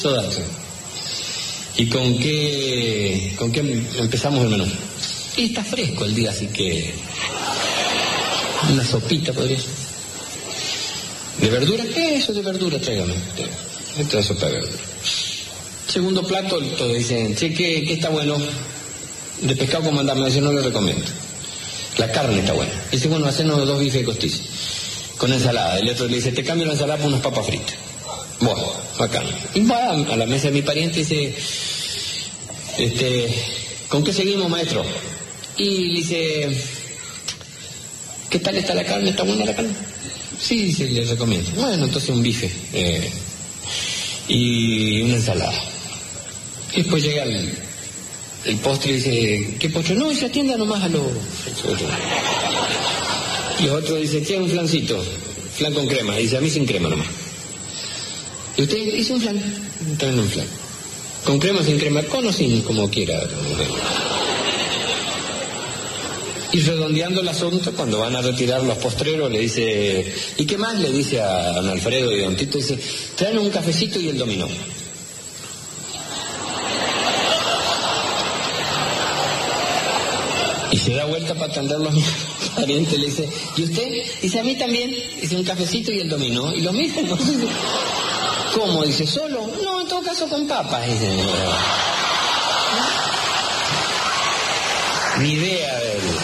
datos. ¿Y con qué empezamos el menú? Y está fresco el día, así que una sopita podría ser. ¿De verdura? Eso de verdura, tráigame. Esta es sopa de verdura. Segundo plato, todos dicen, che, ¿qué está bueno? De pescado con mandame, yo no le recomiendo. La carne está buena. Dice, bueno, hacernos 2 bifes de costilla con ensalada. El otro le dice, te cambio la ensalada por unas papas fritas. Bueno, bacán. Y va a la mesa de mi pariente y dice, ¿con qué seguimos, maestro? Y le dice, ¿qué tal está la carne? ¿Está buena la carne? Sí, dice, le recomiendo. Bueno, entonces un bife y una ensalada. Y después llega el postre y dice, ¿qué postre? No, dice, atienda nomás a los... Y otro dice, ¿qué es un flancito? Flan con crema. Y dice, a mí sin crema nomás. ¿Y usted dice un flan? También un flan. ¿Con crema o sin crema? Con o sin, como quiera. Y redondeando el asunto, cuando van a retirar los postreros, le dice, ¿y qué más? Le dice a don Alfredo y don Tito, dice, traen un cafecito y el dominó. Y se da vuelta para atenderlo a mi pariente, le dice, ¿y usted? Dice, a mí también, dice, un cafecito y el dominó. Y lo mismo, ¿no? ¿Cómo? Dice, ¿solo? No, en todo caso con papas, dice. Ni idea de él.